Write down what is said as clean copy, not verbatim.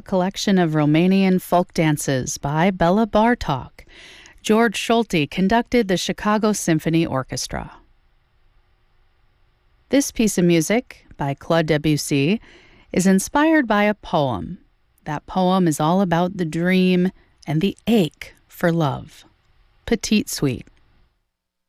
collection of Romanian folk dances by Bela Bartok. George Solti conducted the Chicago Symphony Orchestra. This piece of music, by Claude Debussy, is inspired by a poem. That poem is all about the dream and the ache for love. Petite Suite.